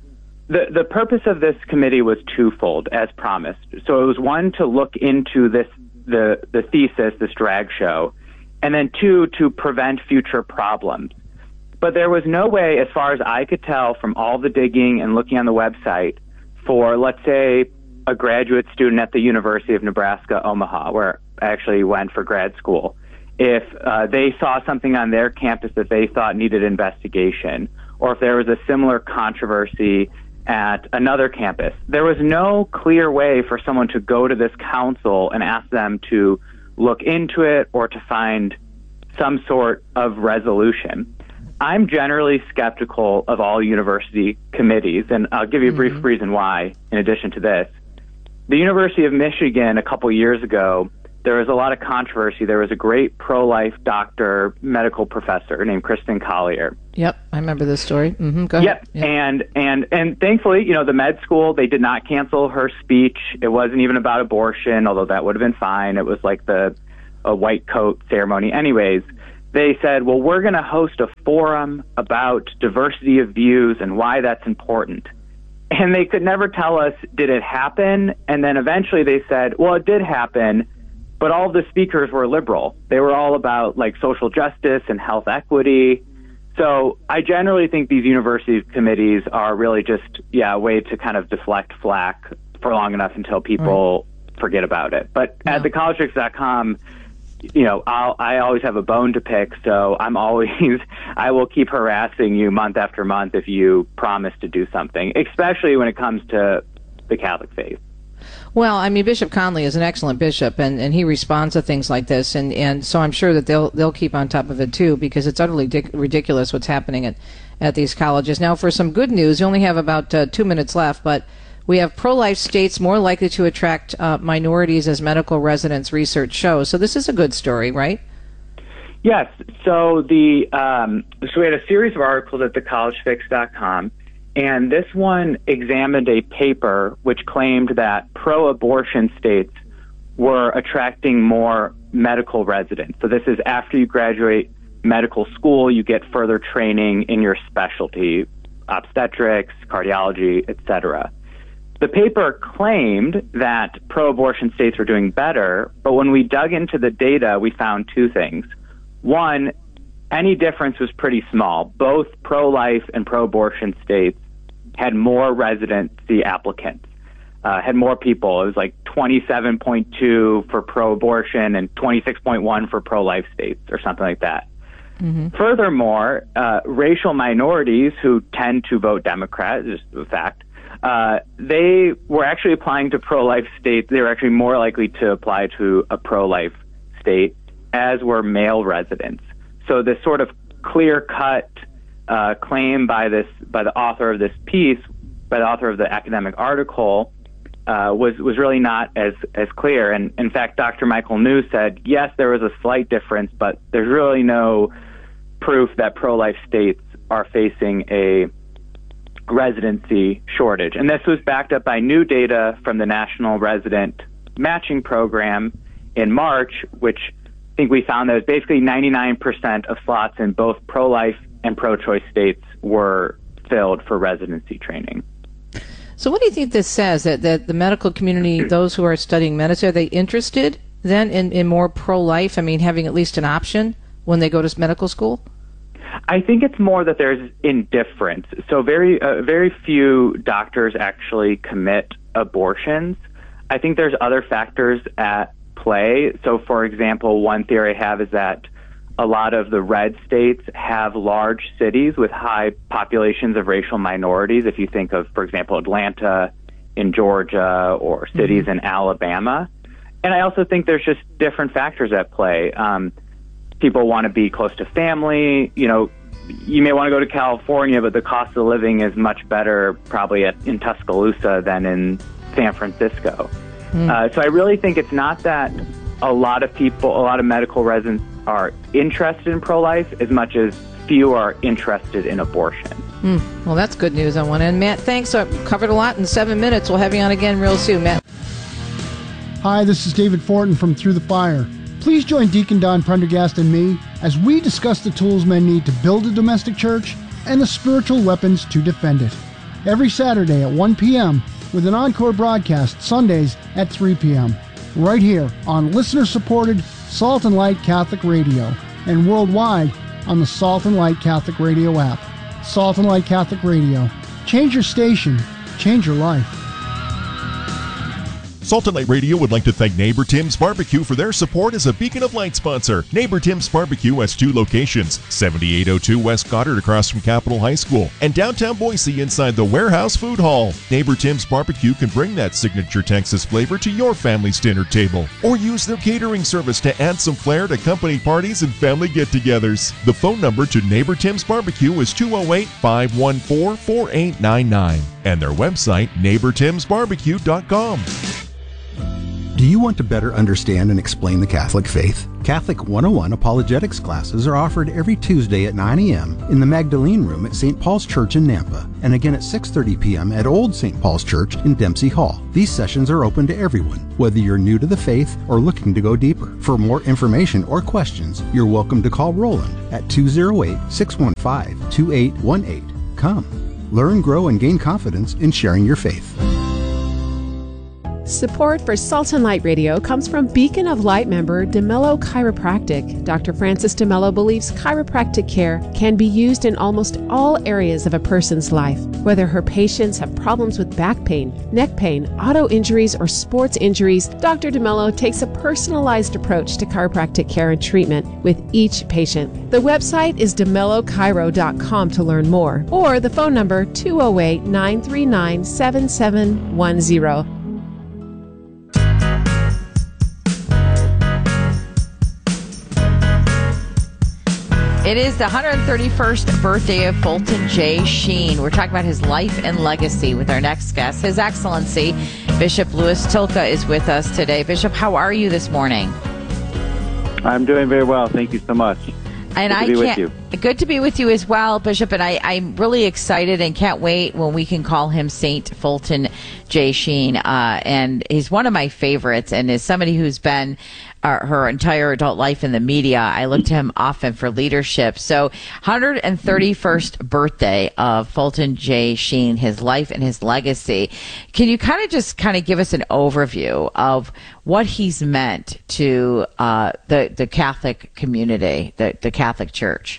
The purpose of this committee was twofold, as promised. So it was one, to look into the thesis, this drag show, and then two, to prevent future problems. But there was no way, as far as I could tell from all the digging and looking on the website, for, let's say, a graduate student at the University of Nebraska, Omaha, where I actually went for grad school, if they saw something on their campus that they thought needed investigation, or if there was a similar controversy at another campus. There was no clear way for someone to go to this council and ask them to look into it or to find some sort of resolution. I'm generally skeptical of all university committees, and I'll give you a brief reason why, in addition to this. The University of Michigan, a couple years ago, there was a lot of controversy. There was a great pro-life doctor, medical professor named Kristen Collier. Yep, I remember this story. Go ahead. Yep. And thankfully, the med school, they did not cancel her speech. It wasn't even about abortion, although that would have been fine. It was like a white coat ceremony. Anyways, they said, well, we're going to host a forum about diversity of views and why that's important. And they could never tell us, did it happen? And then eventually they said, well, it did happen, but all of the speakers were liberal. They were all about like social justice and health equity. So I generally think these university committees are really just, a way to kind of deflect flack for long enough until people forget about it. But at thecollegefix.com, I always have a bone to pick, so I will keep harassing you month after month if you promise to do something, especially when it comes to the Catholic faith. Well, I mean, Bishop Conley is an excellent bishop, and he responds to things like this, and so I'm sure that they'll keep on top of it too, because it's utterly ridiculous what's happening at these colleges. Now, for some good news, you only have about 2 minutes left, but we have pro-life states more likely to attract minorities as medical residents, research shows. So this is a good story, right? Yes. So we had a series of articles at thecollegefix.com, and this one examined a paper which claimed that pro-abortion states were attracting more medical residents. So this is after you graduate medical school, you get further training in your specialty, obstetrics, cardiology, etc. The paper claimed that pro-abortion states were doing better, but when we dug into the data, we found two things. One, any difference was pretty small. Both pro-life and pro-abortion states had more residency applicants, had more people. It was like 27.2 for pro-abortion and 26.1 for pro-life states or something like that. Furthermore, racial minorities who tend to vote Democrat, just a fact, they were actually applying to pro-life states. They were actually more likely to apply to a pro-life state, as were male residents. So this sort of clear-cut claim by the author of this piece, by the author of the academic article, was really not as clear. And in fact, Dr. Michael New said, yes, there was a slight difference, but there's really no proof that pro-life states are facing a residency shortage. And this was backed up by new data from the National Resident Matching Program in March, which I think we found that basically 99% of slots in both pro-life and pro-choice states were filled for residency training. So what do you think this says, that the medical community, those who are studying medicine, are they interested then in more pro-life? I mean, having at least an option when they go to medical school? I think it's more that there's indifference. So very few doctors actually commit abortions. I think there's other factors at play. So, for example, one theory I have is that a lot of the red states have large cities with high populations of racial minorities. If you think of, for example, Atlanta in Georgia or cities in Alabama. And I also think there's just different factors at play. People want to be close to family. You may want to go to California, but the cost of living is much better probably in Tuscaloosa than in San Francisco. So I really think it's not that a lot of medical residents are interested in pro-life as much as few are interested in abortion. Well, that's good news on one end. Matt, thanks. I've covered a lot in 7 minutes. We'll have you on again real soon, Matt. Hi, this is David Fortin from Through the Fire. Please join Deacon Don Prendergast and me as we discuss the tools men need to build a domestic church and the spiritual weapons to defend it. every Saturday at 1 p.m. with an encore broadcast Sundays at 3 p.m. right here on listener-supported Salt and Light Catholic Radio and worldwide on the Salt and Light Catholic Radio app. Salt and Light Catholic Radio. Change your station. Change your life. Salt and Light Radio would like to thank Neighbor Tim's Barbecue for their support as a Beacon of Light sponsor. Neighbor Tim's Barbecue has 2 locations, 7802 West Goddard across from Capitol High School and downtown Boise inside the Warehouse Food Hall. Neighbor Tim's Barbecue can bring that signature Texas flavor to your family's dinner table or use their catering service to add some flair to company parties and family get-togethers. The phone number to Neighbor Tim's Barbecue is 208-514-4899 and their website, neighbortimsbarbecue.com. Do you want to better understand and explain the Catholic faith? Catholic 101 apologetics classes are offered every Tuesday at 9 a.m. in the Magdalene Room at St. Paul's Church in Nampa, and again at 6:30 p.m. at Old St. Paul's Church in Dempsey Hall. These sessions are open to everyone, whether you're new to the faith or looking to go deeper. For more information or questions, you're welcome to call Roland at 208-615-2818. Come, learn, grow, and gain confidence in sharing your faith. Support for Salt and Light Radio comes from Beacon of Light member DeMello Chiropractic. Dr. Francis DeMello believes chiropractic care can be used in almost all areas of a person's life. Whether her patients have problems with back pain, neck pain, auto injuries, or sports injuries, Dr. DeMello takes a personalized approach to chiropractic care and treatment with each patient. The website is DeMelloChiro.com to learn more, or the phone number 208-939-7710. It is the 131st birthday of Fulton J. Sheen. We're talking about his life and legacy with our next guest. His Excellency, Bishop Louis Tilka, is with us today. Bishop, how are you this morning? I'm doing very well. Thank you so much. And good to be with you. Good to be with you as well, Bishop. And I'm really excited and can't wait when we can call him Saint Fulton J. Sheen. And he's one of my favorites, and is somebody who's been her entire adult life in the media. I look to him often for leadership. So 131st birthday of Fulton J. Sheen, his life and his legacy. Can you kind of give us an overview of what he's meant to the Catholic community, the Catholic Church?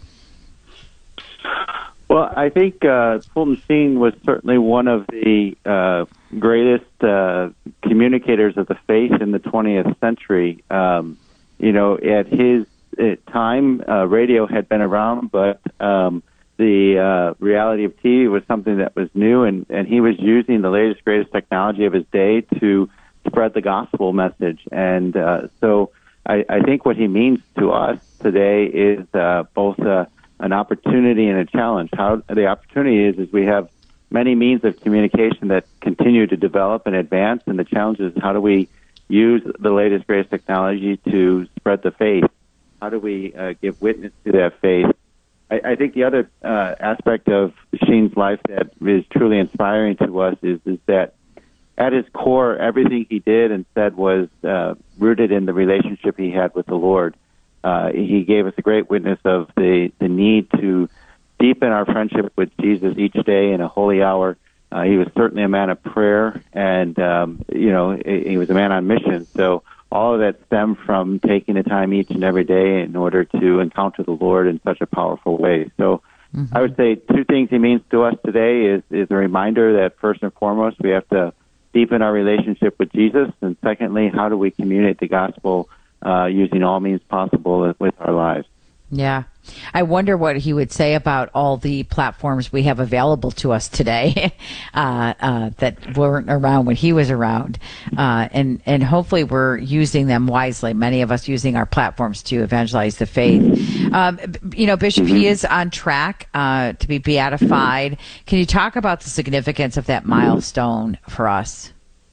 Well, I think Fulton Sheen was certainly one of the greatest communicators of the faith in the 20th century. At his time, radio had been around, but the reality of TV was something that was new, and he was using the latest, greatest technology of his day to spread the gospel message. And so I think what he means to us today is both an opportunity and a challenge. How the opportunity is we have many means of communication that continue to develop and advance, and the challenge is how do we use the latest, greatest technology to spread the faith? How do we give witness to that faith? I think the other aspect of Sheen's life that is truly inspiring to us is that at his core, everything he did and said was rooted in the relationship he had with the Lord. He gave us a great witness of the need to deepen our friendship with Jesus each day in a holy hour. He was certainly a man of prayer, and he was a man on mission. So all of that stemmed from taking the time each and every day in order to encounter the Lord in such a powerful way. So I would say two things he means to us today is a reminder that first and foremost we have to deepen our relationship with Jesus, and secondly, how do we communicate the gospel using all means possible with our lives. Yeah. I wonder what he would say about all the platforms we have available to us today that weren't around when he was around. And hopefully we're using them wisely, many of us using our platforms to evangelize the faith. Bishop, he is on track to be beatified. Can you talk about the significance of that milestone for us?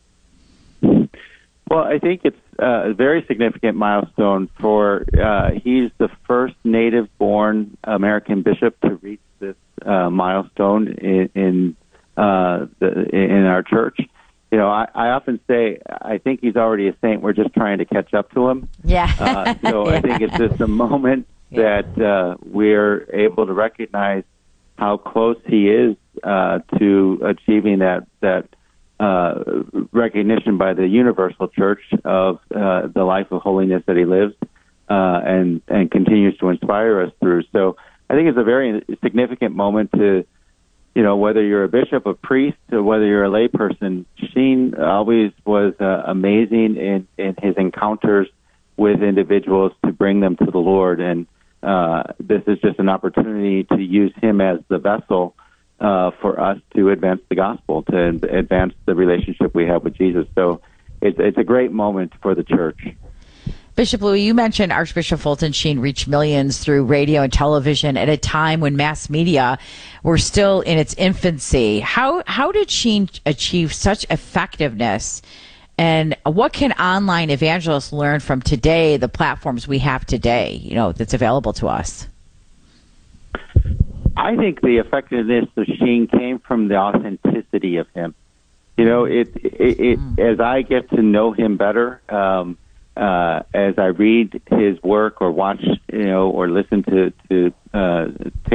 Well, I think it's a very significant milestone for he's the first native-born American bishop to reach this milestone in our church. I often say I think he's already a saint. We're just trying to catch up to him. Yeah. I think it's just a moment that we're able to recognize how close he is to achieving that recognition by the Universal Church of the life of holiness that he lives and continues to inspire us through. So I think it's a very significant moment to, whether you're a bishop, a priest, or whether you're a layperson. Sheen always was amazing in his encounters with individuals to bring them to the Lord, and this is just an opportunity to use him as the vessel for us to advance the gospel, to advance the relationship we have with Jesus. So it's a great moment for the church. Bishop Louis, you mentioned Archbishop Fulton Sheen reached millions through radio and television at a time when mass media were still in its infancy. How did Sheen achieve such effectiveness? And what can online evangelists learn from today, the platforms we have today, that's available to us? I think the effectiveness of Sheen came from the authenticity of him. As I get to know him better, as I read his work or watch, or listen to